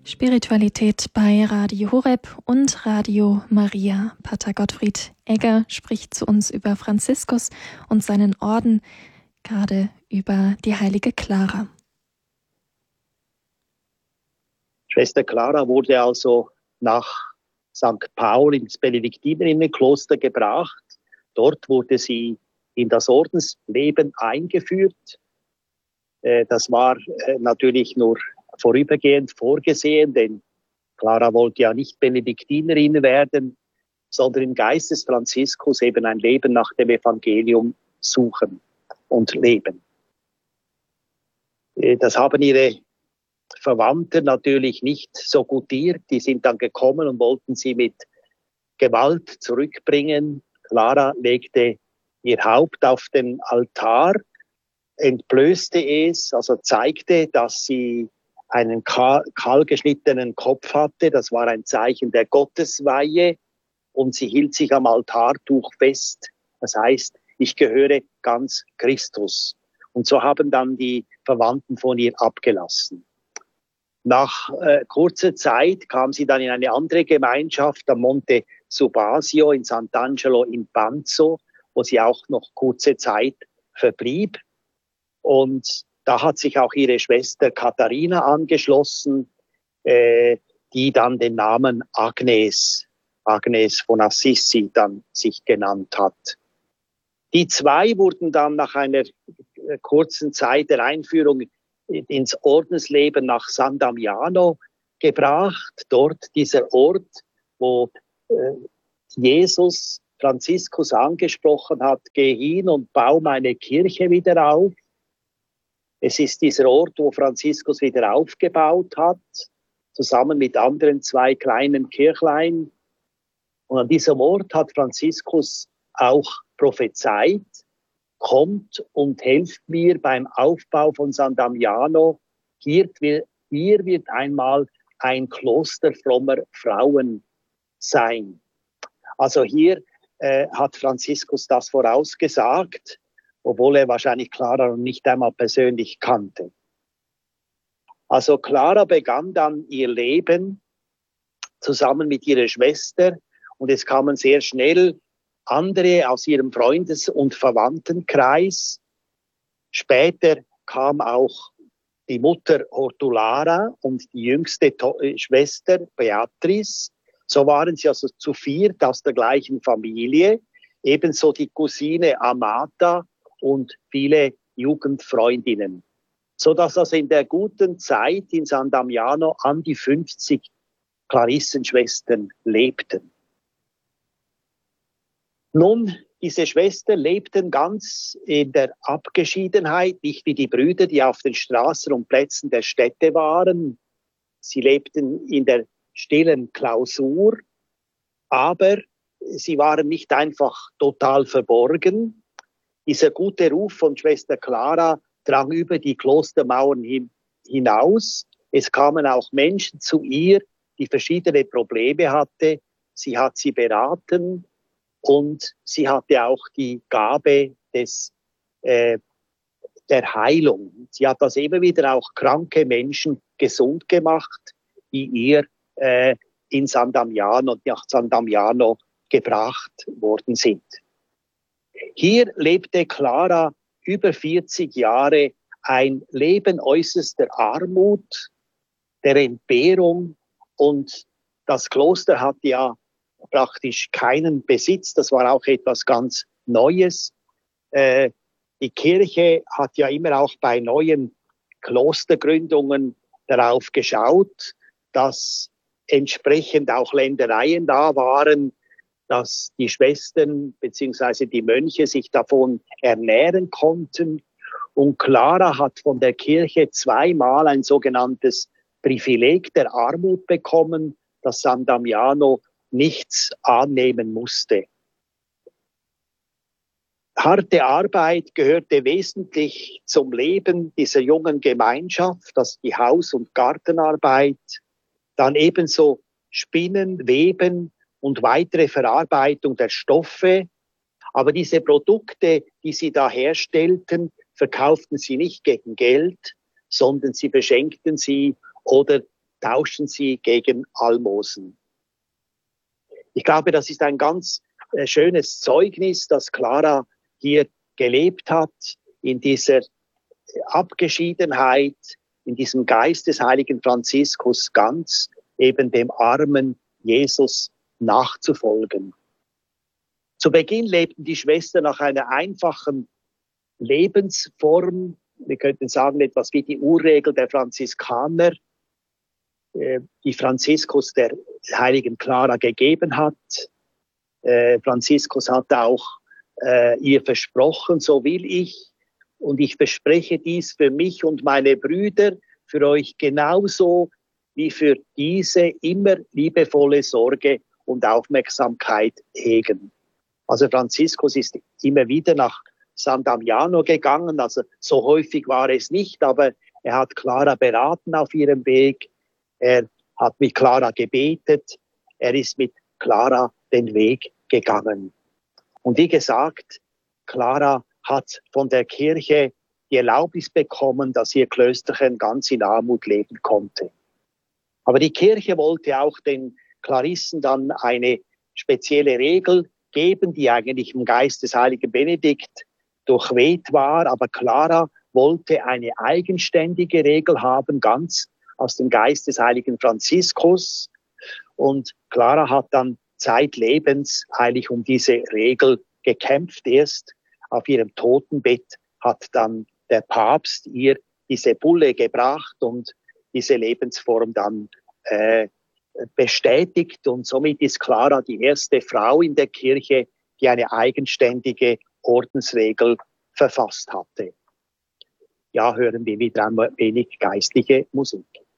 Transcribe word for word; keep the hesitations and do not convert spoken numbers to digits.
Spiritualität bei Radio Horeb und Radio Maria. Pater Gottfried Egger spricht zu uns über Franziskus und seinen Orden, gerade über die heilige Clara. Schwester Clara wurde also nach Sankt Paul ins Benediktinerinnenkloster gebracht. Dort wurde sie in das Ordensleben eingeführt. Das war natürlich nur vorübergehend vorgesehen, denn Clara wollte ja nicht Benediktinerin werden, sondern im Geist des Franziskus eben ein Leben nach dem Evangelium suchen und leben. Das haben ihre Verwandten natürlich nicht so gutiert. Die sind dann gekommen und wollten sie mit Gewalt zurückbringen. Clara legte ihr Haupt auf den Altar, entblößte es, also zeigte, dass sie einen kahl, kahl geschnittenen Kopf hatte. Das war ein Zeichen der Gottesweihe. Und sie hielt sich am Altartuch fest. Das heißt, ich gehöre ganz Christus. Und so haben dann die Verwandten von ihr abgelassen. Nach äh, kurzer Zeit kam sie dann in eine andere Gemeinschaft am Monte Subasio in Sant'Angelo in Banzo, wo sie auch noch kurze Zeit verblieb. Und da hat sich auch ihre Schwester Katharina angeschlossen, äh, die dann den Namen Agnes, Agnes von Assisi dann sich genannt hat. Die zwei wurden dann nach einer kurzen Zeit der Einführung ins Ordensleben nach San Damiano gebracht. Dort dieser Ort, wo äh, Jesus Franziskus angesprochen hat, geh hin und bau meine Kirche wieder auf. Es ist dieser Ort, wo Franziskus wieder aufgebaut hat, zusammen mit anderen zwei kleinen Kirchlein. Und an diesem Ort hat Franziskus auch prophezeit, kommt und helft mir beim Aufbau von San Damiano. Hier, hier wird einmal ein Kloster frommer Frauen sein. Also hier äh, hat Franziskus das vorausgesagt, obwohl er wahrscheinlich Clara noch nicht einmal persönlich kannte. Also Clara begann dann ihr Leben zusammen mit ihrer Schwester und es kamen sehr schnell andere aus ihrem Freundes- und Verwandtenkreis. Später kam auch die Mutter Hortulara und die jüngste to- Schwester Beatrice. So waren sie also zu viert aus der gleichen Familie. Ebenso die Cousine Amata und viele Jugendfreundinnen. So dass also in der guten Zeit in San Damiano an die fünfzig Klarissenschwestern lebten. Nun, diese Schwestern lebten ganz in der Abgeschiedenheit, nicht wie die Brüder, die auf den Straßen und Plätzen der Städte waren. Sie lebten in der stillen Klausur, aber sie waren nicht einfach total verborgen. Dieser gute Ruf von Schwester Clara drang über die Klostermauern hin, hinaus. Es kamen auch Menschen zu ihr, die verschiedene Probleme hatten. Sie hat sie beraten. Und sie hatte auch die Gabe des, äh, der Heilung. Sie hat das immer wieder auch kranke Menschen gesund gemacht, die ihr äh, in San Damiano und nach San Damiano gebracht worden sind. Hier lebte Clara über vierzig Jahre ein Leben äußerster Armut, der Entbehrung, und das Kloster hat ja praktisch keinen Besitz. Das war auch etwas ganz Neues. Äh, die Kirche hat ja immer auch bei neuen Klostergründungen darauf geschaut, dass entsprechend auch Ländereien da waren, dass die Schwestern bzw. die Mönche sich davon ernähren konnten. Und Clara hat von der Kirche zweimal ein sogenanntes Privileg der Armut bekommen, das San Damiano nichts annehmen musste. Harte Arbeit gehörte wesentlich zum Leben dieser jungen Gemeinschaft, das die Haus- und Gartenarbeit, dann ebenso Spinnen, Weben und weitere Verarbeitung der Stoffe. Aber diese Produkte, die sie da herstellten, verkauften sie nicht gegen Geld, sondern sie beschenkten sie oder tauschen sie gegen Almosen. Ich glaube, das ist ein ganz äh, schönes Zeugnis, dass Clara hier gelebt hat, in dieser Abgeschiedenheit, in diesem Geist des heiligen Franziskus, ganz eben dem armen Jesus nachzufolgen. Zu Beginn lebten die Schwestern nach einer einfachen Lebensform. Wir könnten sagen, etwas wie die Urregel der Franziskaner, die Franziskus der heiligen Clara gegeben hat. Franziskus hat auch ihr versprochen, so will ich, und ich verspreche dies für mich und meine Brüder, für euch genauso wie für diese immer liebevolle Sorge und Aufmerksamkeit hegen. Also Franziskus ist immer wieder nach San Damiano gegangen, also so häufig war es nicht, aber er hat Clara beraten auf ihrem Weg, er hat mit Clara gebetet, er ist mit Clara den Weg gegangen. Und wie gesagt, Clara hat von der Kirche die Erlaubnis bekommen, dass ihr Klösterchen ganz in Armut leben konnte. Aber die Kirche wollte auch den Klarissen dann eine spezielle Regel geben, die eigentlich im Geist des heiligen Benedikt durchweht war. Aber Clara wollte eine eigenständige Regel haben, ganz aus dem Geist des heiligen Franziskus. Und Clara hat dann zeitlebens eigentlich um diese Regel gekämpft. Erst auf ihrem Totenbett hat dann der Papst ihr diese Bulle gebracht und diese Lebensform dann äh, bestätigt. Und somit ist Clara die erste Frau in der Kirche, die eine eigenständige Ordensregel verfasst hatte. Ja, hören wir wieder ein wenig geistliche Musik.